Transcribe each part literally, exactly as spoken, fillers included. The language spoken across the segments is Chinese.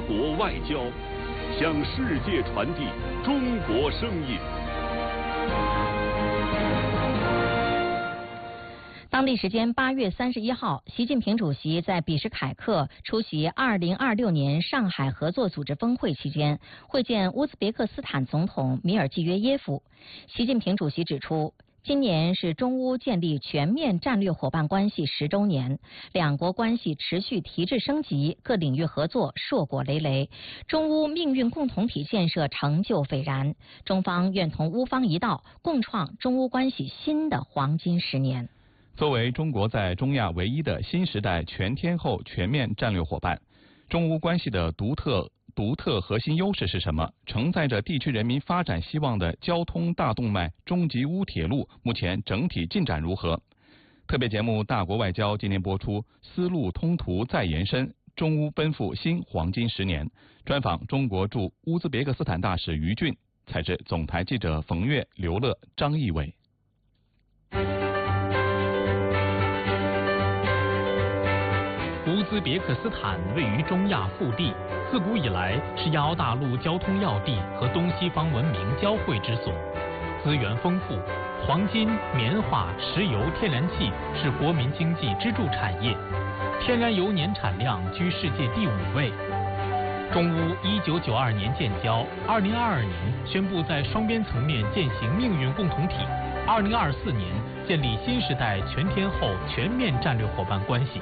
国外交，向世界传递中国声音。 当地时间八月三十一号，习近平主席在比什凯克出席二零二六年上海合作组织峰会期间，会见乌兹别克斯坦总统米尔济约耶夫。习近平主席指出，今年是中乌建立全面战略伙伴关系十周年，两国关系持续提质升级，各领域合作硕果累累，中乌命运共同体建设成就斐然。中方愿同乌方一道，共创中乌关系新的黄金十年。 作为中国在中亚唯一的新时代全天候全面战略伙伴，中乌关系的独特独特核心优势是什么？承载着地区人民发展希望的交通大动脉中吉乌铁路目前整体进展如何？特别节目《大国外交》今年播出，丝路通途再延伸，中乌奔赴新黄金十年。专访中国驻乌兹别克斯坦大使于俊，采制总台记者冯月、刘乐、张义伟。 乌兹别克斯坦位于中亚腹地，自古以来是亚欧大陆交通要地和东西方文明交汇之所，资源丰富，黄金、棉花、石油、天然气是国民经济支柱产业，天然油年产量居世界第五位。中乌一九九二年建交，二零二二年宣布在双边层面践行命运共同体，二零二四年建立新时代全天候全面战略伙伴关系。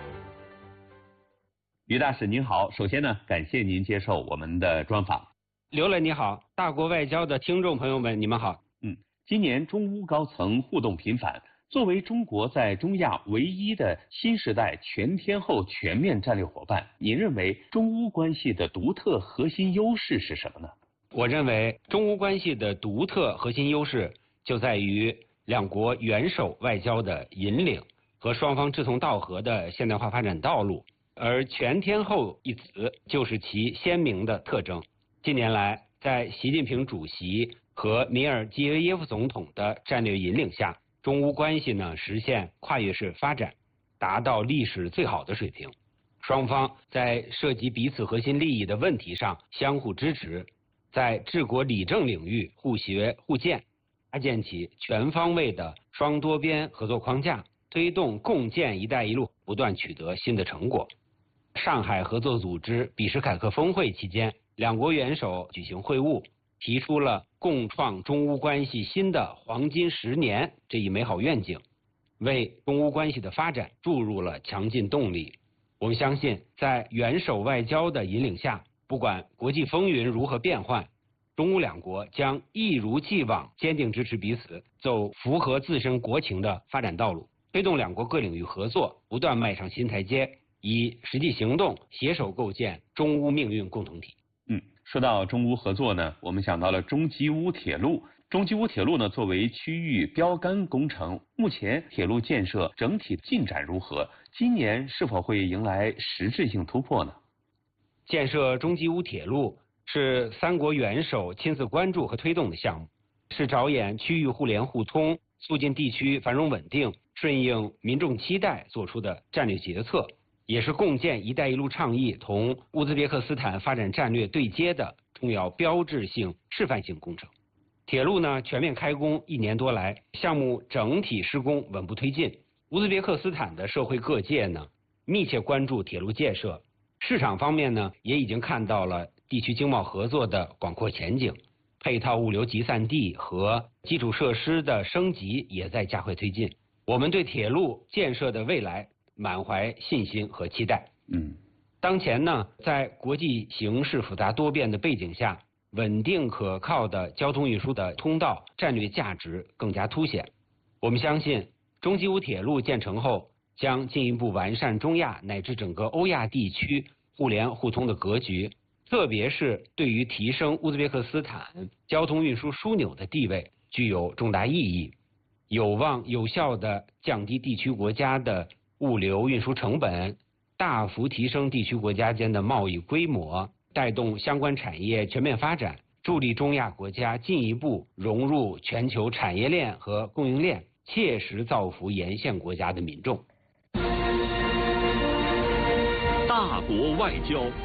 于大使您好，首先呢，感谢您接受我们的专访。 刘磊你好，大国外交的听众朋友们，你们好。 嗯，今年中乌高层互动频繁，作为中国在中亚唯一的新时代全天候全面战略伙伴，您认为中乌关系的独特核心优势是什么呢？ 我认为中乌关系的独特核心优势就在于两国元首外交的引领和双方志同道合的现代化发展道路。而全天候一词就是其鲜明的特征。近年来，在习近平主席和米尔济约耶夫总统的战略引领下，中乌关系呢实现跨越式发展，达到历史最好的水平。双方在涉及彼此核心利益的问题上相互支持，在治国理政领域互学互鉴，搭建起全方位的双多边合作框架，推动共建“一带一路”不断取得新的成果。上海合作组织比什凯克峰会期间，两国元首举行会晤，提出了共创中乌关系新的黄金十年这一美好愿景，为中乌关系的发展注入了强劲动力。我们相信，在元首外交的引领下，不管国际风云如何变幻，中乌两国将一如既往坚定支持彼此，走符合自身国情的发展道路，推动两国各领域合作不断迈上新台阶，以实际行动携手构建中乌命运共同体。 嗯，说到中乌合作呢，我们想到了中吉乌铁路。中吉乌铁路呢，作为区域标杆工程，目前铁路建设整体进展如何？今年是否会迎来实质性突破呢？ 建设中吉乌铁路是三国元首亲自关注和推动的项目，是着眼区域互联互通、促进地区繁荣稳定、顺应民众期待做出的战略决策，也是共建“一带一路”倡议同乌兹别克斯坦发展战略对接的重要标志性示范性工程。铁路呢全面开工一年多来，项目整体施工稳步推进。乌兹别克斯坦的社会各界呢密切关注铁路建设，市场方面呢也已经看到了地区经贸合作的广阔前景，配套物流集散地和基础设施的升级也在加快推进。我们对铁路建设的未来满怀信心和期待。 嗯， 当前呢，在国际形势复杂多变的背景下，稳定可靠的交通运输的通道战略价值更加凸显。我们相信，中吉乌铁路建成后，将进一步完善中亚乃至整个欧亚地区互联互通的格局，特别是对于提升乌兹别克斯坦交通运输枢纽的地位具有重大意义，有望有效地降低地区国家的物流运输成本，大幅提升地区国家间的贸易规模，带动相关产业全面发展，助力中亚国家进一步融入全球产业链和供应链，切实造福沿线国家的民众。 大国外交，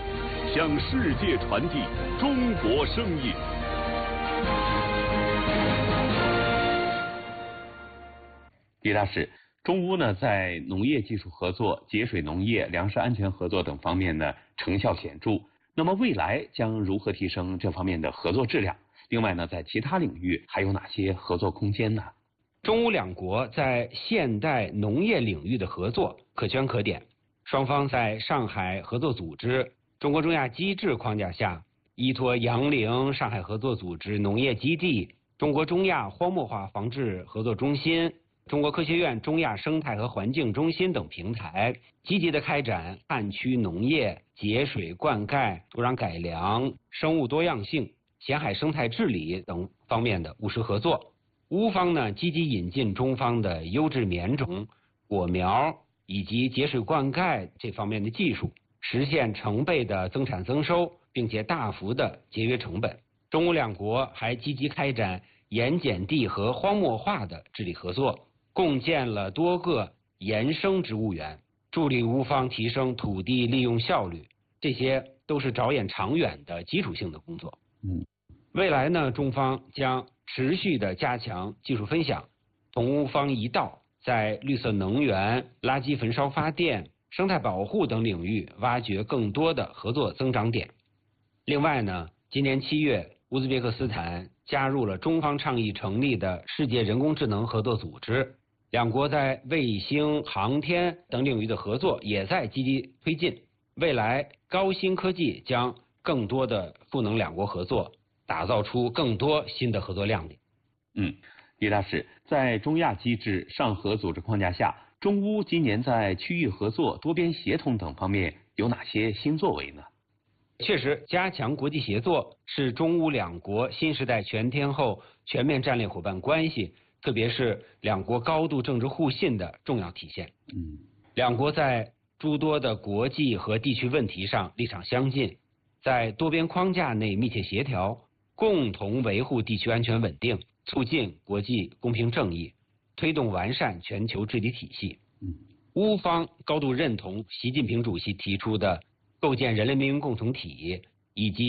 向世界传递中国声音。 李大使，中乌呢在农业技术合作、节水农业、粮食安全合作等方面呢成效显著。那么未来将如何提升这方面的合作质量？另外呢，在其他领域还有哪些合作空间呢？ 中乌两国在现代农业领域的合作可圈可点，双方在上海合作组织、中国中亚机制框架下，依托杨凌上海合作组织农业基地、中国中亚荒漠化防治合作中心、中国科学院中亚生态和环境中心等平台，积极地开展旱区农业、节水灌溉、土壤改良、生物多样性、咸海生态治理等方面的务实合作。乌方呢，积极引进中方的优质棉种、果苗以及节水灌溉这方面的技术，实现成倍的增产增收，并且大幅的节约成本。中乌两国还积极开展盐碱地和荒漠化的治理合作，共建了多个盐生植物园，助力乌方提升土地利用效率。这些都是着眼长远的基础性的工作。 嗯， 未来呢，中方将持续的加强技术分享，同乌方一道在绿色能源、垃圾焚烧发电、生态保护等领域挖掘更多的合作增长点。另外呢，今年七月，乌兹别克斯坦加入了中方倡议成立的世界人工智能合作组织，两国在卫星、航天等领域的合作也在积极推进。未来高新科技将更多的赋能两国合作，打造出更多新的合作亮点。 嗯，李大使，在中亚机制、上合组织框架下，中乌今年在区域合作、多边协同等方面有哪些新作为呢？ 确实，加强国际协作是中乌两国新时代全天候全面战略伙伴关系，特别是两国高度政治互信的重要体现。 嗯， 两国在诸多的国际和地区问题上立场相近，在多边框架内密切协调，共同维护地区安全稳定，促进国际公平正义，推动完善全球治理体系。 嗯， 乌方高度认同习近平主席提出的构建人类命运共同体以及